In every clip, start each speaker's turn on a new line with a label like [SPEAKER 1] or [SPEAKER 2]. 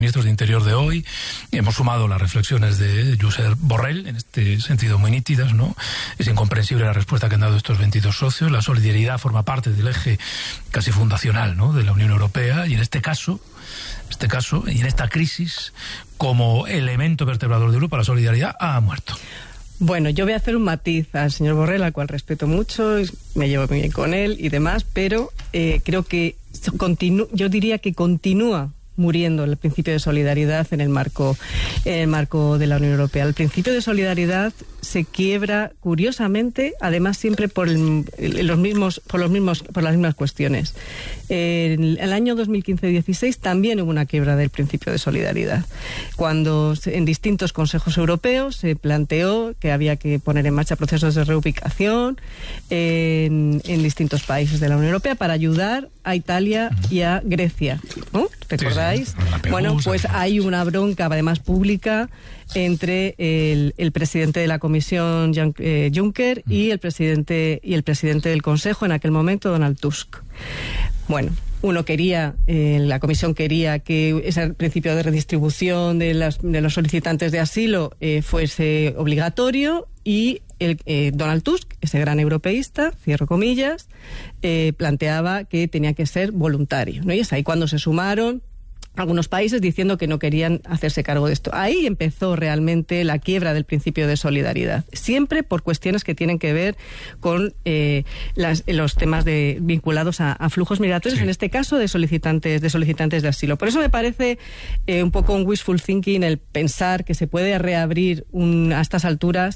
[SPEAKER 1] Ministros de Interior de hoy. Hemos sumado las reflexiones de Josep Borrell, en este sentido muy nítidas, ¿no? Es incomprensible la respuesta que han dado estos 22 socios. La solidaridad forma parte del eje casi fundacional, ¿no?, de la Unión Europea, y en este caso y en esta crisis, como elemento vertebrador de Europa, la solidaridad ha muerto.
[SPEAKER 2] Bueno, yo voy a hacer un matiz al señor Borrell, al cual respeto mucho, me llevo muy bien con él y demás, pero creo que yo diría que continúa muriendo el principio de solidaridad en el marco de la Unión Europea. El principio de solidaridad se quiebra, curiosamente, además siempre por las mismas cuestiones. En el año 2015-16 también hubo una quiebra del principio de solidaridad, cuando en distintos consejos europeos se planteó que había que poner en marcha procesos de reubicación en distintos países de la Unión Europea para ayudar a Italia y a Grecia, ¿no? ¿Recordáis? Sí. Bueno, pues hay una bronca, además pública, entre el presidente de la Comisión, Juncker, y el presidente del Consejo en aquel momento, Donald Tusk. Bueno, la Comisión quería que ese principio de redistribución de los solicitantes de asilo fuese obligatorio, y Donald Tusk, ese gran europeísta, cierro comillas, planteaba que tenía que ser voluntario, ¿no? Y es ahí cuando se sumaron algunos países diciendo que no querían hacerse cargo de esto. Ahí empezó realmente la quiebra del principio de solidaridad, siempre por cuestiones que tienen que ver con los temas vinculados a flujos migratorios, sí. En este caso de solicitantes de asilo. Por eso me parece un poco un wishful thinking el pensar que se puede reabrir a estas alturas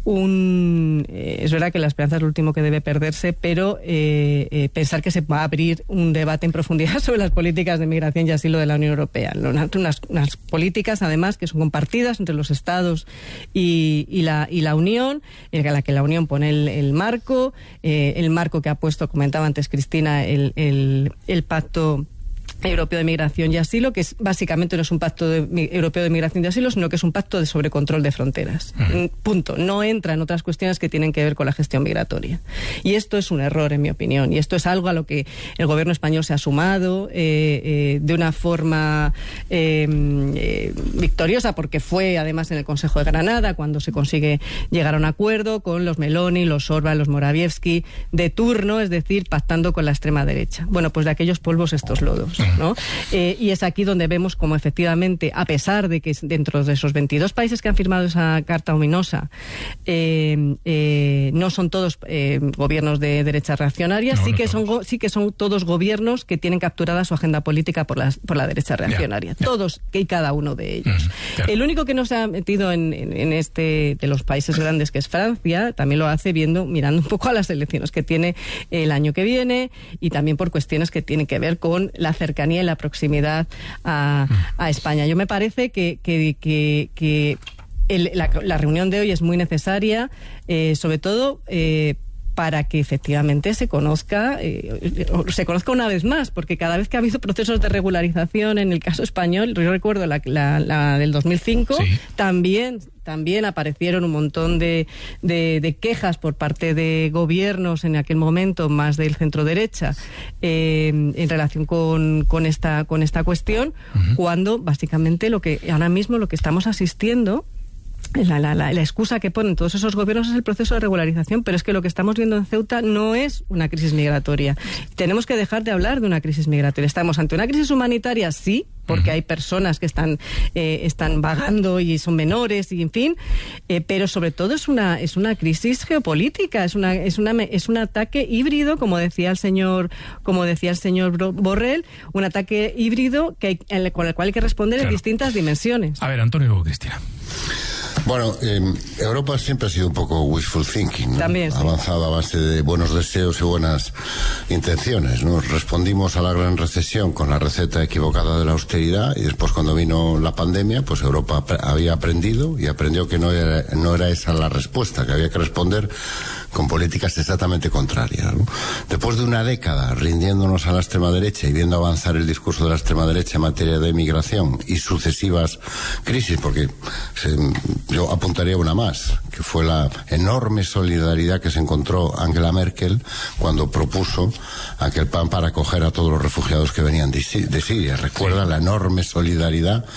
[SPEAKER 2] es verdad que la esperanza es lo último que debe perderse, pero pensar que se va a abrir un debate en profundidad sobre las políticas de migración y asilo de la Unión Europea. Unas políticas, además, que son compartidas entre los Estados y la Unión, en la que la Unión pone el marco que ha puesto, comentaba antes Cristina, el Pacto Europeo de Migración y Asilo, que básicamente no es un pacto europeo de migración y asilo, sino que es un pacto sobre control de fronteras. Punto. No entra en otras cuestiones que tienen que ver con la gestión migratoria. Y esto es un error, en mi opinión. Y esto es algo a lo que el gobierno español se ha sumado de una forma victoriosa, porque fue además en el Consejo de Granada cuando se consigue llegar a un acuerdo con los Meloni, los Orbán, los Morawiecki de turno, es decir, pactando con la extrema derecha. Bueno, pues de aquellos polvos estos lodos, ¿no? Y es aquí donde vemos como efectivamente, a pesar de que dentro de esos 22 países que han firmado esa carta ominosa no son todos gobiernos de derecha reaccionaria, sí que son todos gobiernos que tienen capturada su agenda política por la derecha reaccionaria. Todos y cada uno de ellos. El único que no se ha metido en este de los países grandes, que es Francia, también lo hace mirando un poco a las elecciones que tiene el año que viene, y también por cuestiones que tienen que ver con la cercanía y la proximidad a España. Yo me parece que la reunión de hoy es muy necesaria, sobre todo para que efectivamente se conozca una vez más, porque cada vez que ha habido procesos de regularización en el caso español, yo recuerdo la del 2005, sí. También aparecieron un montón de quejas por parte de gobiernos en aquel momento, más del centro derecha, en relación con esta cuestión, cuando básicamente ahora mismo lo que estamos asistiendo, la excusa que ponen todos esos gobiernos es el proceso de regularización, pero es que lo que estamos viendo en Ceuta no es una crisis migratoria. Tenemos que dejar de hablar de una crisis migratoria. Estamos ante una crisis humanitaria, sí, porque hay personas que están vagando y son menores, y en fin, pero sobre todo es una crisis geopolítica, es un ataque híbrido, como decía el señor Borrell, un ataque híbrido con el cual hay que responder en distintas dimensiones.
[SPEAKER 1] A ver, Antonio, luego Cristina.
[SPEAKER 3] Bueno, Europa siempre ha sido un poco wishful thinking, ¿no?
[SPEAKER 2] También, sí.
[SPEAKER 3] Ha avanzado a base de buenos deseos y buenas intenciones, ¿no? Respondimos a la gran recesión con la receta equivocada de la austeridad, y después, cuando vino la pandemia, pues Europa había aprendido que no era esa la respuesta, que había que responder con políticas exactamente contrarias, ¿no? Después de una década rindiéndonos a la extrema derecha y viendo avanzar el discurso de la extrema derecha en materia de migración y sucesivas crisis, porque yo apuntaría una más, que fue la enorme solidaridad que se encontró Angela Merkel cuando propuso aquel plan para acoger a todos los refugiados que venían de Siria. Recuerda la enorme solidaridad